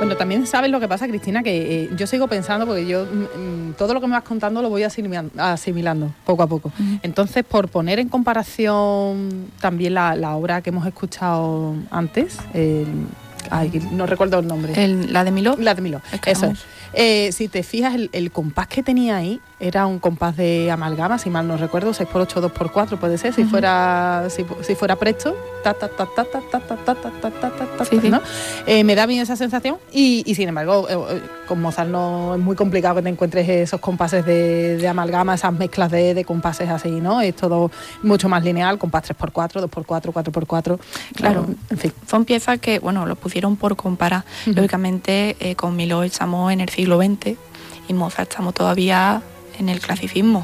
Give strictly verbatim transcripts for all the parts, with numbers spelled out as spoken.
Bueno, también sabes lo que pasa, Cristina, que eh, yo sigo pensando, porque yo mm, todo lo que me vas contando lo voy asimilando, asimilando poco a poco. Uh-huh. Entonces, por poner en comparación también la, la obra que hemos escuchado antes, eh, ay, no recuerdo el nombre. El, ¿La de Miló? La de Miló, eso es. Eh, si te fijas, el, el compás que tenía ahí era un compás de amalgama, si mal no recuerdo, seis por ocho, dos por cuatro puede ser, si uh-huh. fuera si, si fuera presto, ta ta ta ta ta ta ta ta ta ta ta ta, sí, ¿no? Sí. Eh, me da bien esa sensación y, y sin embargo, eh, con Mozart no es muy complicado que te encuentres esos compases de, de amalgama, esas mezclas de, de compases así, ¿no? Es todo mucho más lineal, compás tres por cuatro, dos por cuatro, cuatro por cuatro. Claro, eh, en fin. Son piezas que, bueno, lo pusieron por comparar. Uh-huh. Lógicamente, eh, con Miló estamos en el siglo veinte y Mozart estamos todavía en el clasicismo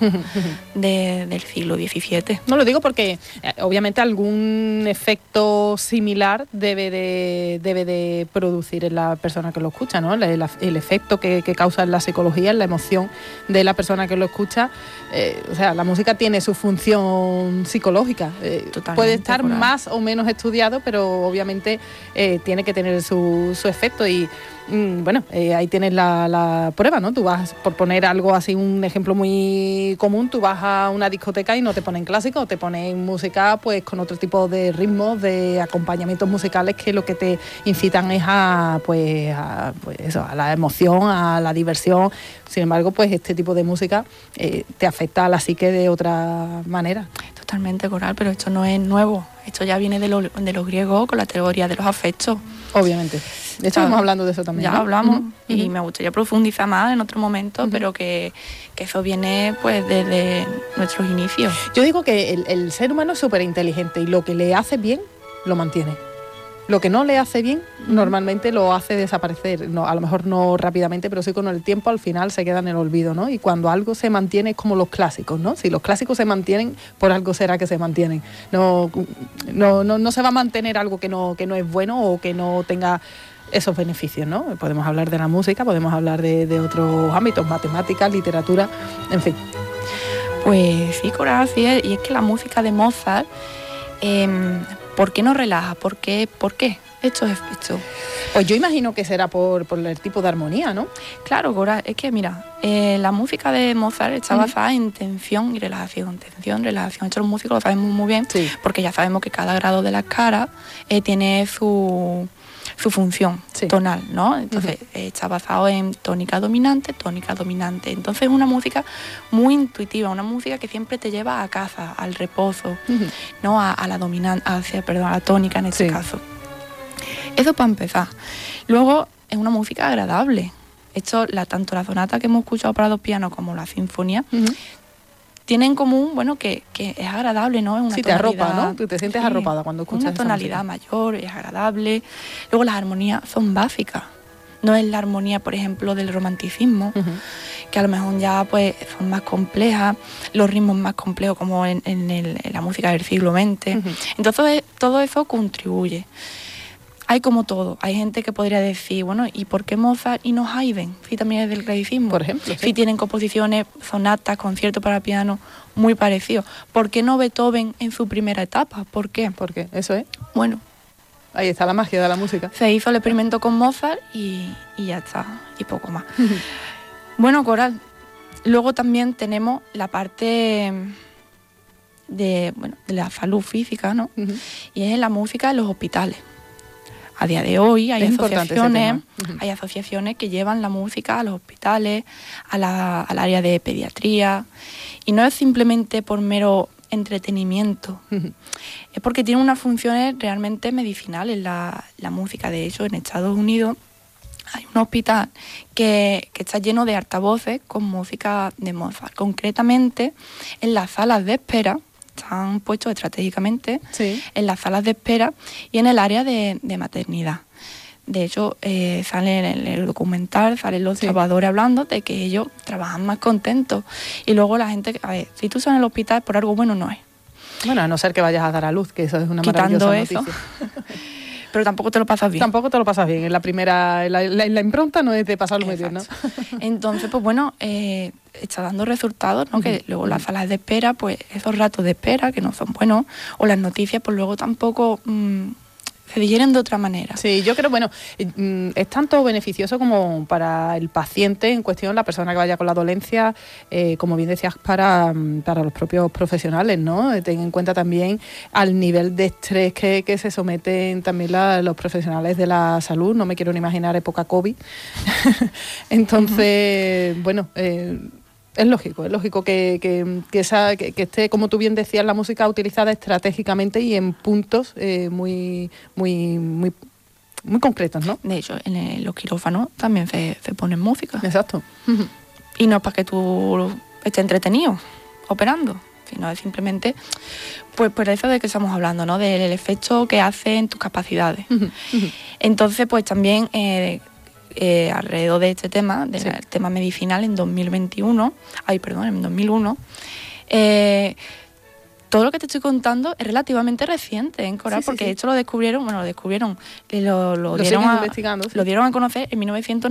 de, del siglo diecisiete. No lo digo porque eh, obviamente algún efecto similar debe de, debe de producir en la persona que lo escucha, ¿no? El, el, el efecto que, que causa en la psicología, en la emoción de la persona que lo escucha. Eh, o sea, la música tiene su función psicológica. Eh, puede estar coral. Más o menos estudiado, pero obviamente eh, tiene que tener su, su efecto y mm, bueno, eh, ahí tienes la, la prueba, ¿no? Tú vas, por poner algo así, un ejemplo muy común, tú vas a una discoteca y no te ponen clásico, te ponen música pues con otro tipo de ritmos, de acompañamientos musicales que lo que te incitan es a pues a, pues eso, a la emoción, a la diversión. Sin embargo, pues este tipo de música eh, te afecta a la psique de otra manera. Totalmente, Coral, pero esto no es nuevo. Esto ya viene de, lo, de los griegos con la teoría de los afectos. Obviamente. De hecho, estamos hablando de eso también. Ya ¿no? hablamos uh-huh. y uh-huh. me gustaría profundizar más en otro momento, uh-huh. pero que, que eso viene pues desde nuestros inicios. Yo digo que el, el ser humano es súper inteligente y lo que le hace bien, lo mantiene. Lo que no le hace bien, normalmente lo hace desaparecer. No, a lo mejor no rápidamente, pero sí con el tiempo al final se queda en el olvido, ¿no? Y cuando algo se mantiene es como los clásicos, ¿no? Si los clásicos se mantienen, por algo será que se mantienen. No, no, no, no se va a mantener algo que no, que no es bueno o que no tenga esos beneficios, ¿no? Podemos hablar de la música, podemos hablar de, de otros ámbitos, matemáticas, literatura, en fin. Pues sí, Coral, sí, y es que la música de Mozart... Eh, ¿Por qué nos relaja? ¿Por qué? ¿Por qué? Esto es esto. Pues yo imagino que será por, por el tipo de armonía, ¿no? Claro, Cora, es que mira, eh, la música de Mozart está basada uh-huh. en tensión y relajación, tensión, relajación. Esto los músicos lo sabemos muy bien, sí. porque ya sabemos que cada grado de la escala eh, tiene su, su función sí. tonal, ¿no? Entonces uh-huh. eh, está basado en tónica dominante, tónica dominante. Entonces es una música muy intuitiva, una música que siempre te lleva a casa, al reposo, uh-huh. no a, a la dominante, hacia, perdón, a la tónica en este sí. caso. Eso para empezar. Luego es una música agradable. Esto, la, tanto la sonata que hemos escuchado para dos pianos como la sinfonía uh-huh. tienen en común, bueno, que, que es agradable, ¿no? Es una sí, te arropa, ¿no? Tú te sientes sí, arropada cuando escuchas una tonalidad mayor, es agradable. Luego las armonías son básicas. No es la armonía, por ejemplo, del romanticismo, uh-huh. que a lo mejor ya pues son más complejas, los ritmos más complejos como en, en, el, en la música del siglo veinte. Uh-huh. Entonces todo eso contribuye. Hay como todo. Hay gente que podría decir, bueno, ¿y por qué Mozart y no Haydn? Si también es del clasicismo. Por ejemplo. Si sí. tienen composiciones, sonatas, conciertos para piano muy parecidos. ¿Por qué no Beethoven en su primera etapa? ¿Por qué? ¿Por qué? Eso es. Bueno. Ahí está la magia de la música. Se hizo el experimento con Mozart y, y ya está. Y poco más. Bueno, Coral. Luego también tenemos la parte de, bueno, de la salud física, ¿no? Uh-huh. Y es en la música en los hospitales. A día de hoy hay asociaciones, uh-huh. hay asociaciones que llevan la música a los hospitales, a la, al área de pediatría, y no es simplemente por mero entretenimiento, uh-huh. es porque tiene unas funciones realmente medicinales la, la música. De hecho, en Estados Unidos hay un hospital que, que está lleno de altavoces con música de Mozart. Concretamente, en las salas de espera, están puestos estratégicamente sí. en las salas de espera y en el área de, de maternidad. De hecho, eh, sale en el documental, salen los sí. trabajadores hablando de que ellos trabajan más contentos. Y luego la gente, a ver, si tú estás en el hospital, por algo bueno no es. Bueno, a no ser que vayas a dar a luz, que eso es una Quitando maravillosa noticia. Eso. Pero tampoco te lo pasas bien. Tampoco te lo pasas bien. En la primera, en la, en la, en la impronta no es de pasarlo muy bien, ¿no? Entonces, pues bueno, eh, está dando resultados, ¿no? Uh-huh. Que luego las salas de espera, pues esos ratos de espera que no son buenos, o las noticias, pues luego tampoco mmm, se digieren de otra manera. Sí, yo creo, bueno, es tanto beneficioso como para el paciente en cuestión, la persona que vaya con la dolencia, eh, como bien decías, para, para los propios profesionales, ¿no? Ten en cuenta también al nivel de estrés que, que se someten también la, los profesionales de la salud. No me quiero ni imaginar época COVID. Entonces, uh-huh. bueno... Eh, Es lógico, es lógico que, que, que, esa, que, que esté, como tú bien decías, la música utilizada estratégicamente y en puntos eh, muy, muy, muy, muy concretos, ¿no? De hecho, en el, los quirófanos también se, se ponen música. Exacto. Y no es para que tú estés entretenido operando, sino es simplemente, pues por eso de que estamos hablando, ¿no? Del efecto que hace en tus capacidades. Entonces, pues también... Eh, Eh, alrededor de este tema, del sí. tema medicinal, en dos mil veintiuno, ay, perdón, en dos mil uno, eh, todo lo que te estoy contando es relativamente reciente en Coral, sí, sí, porque sí. esto lo descubrieron, bueno, lo descubrieron, lo, lo, lo, dieron a, investigando, sí. lo dieron a conocer en mil novecientos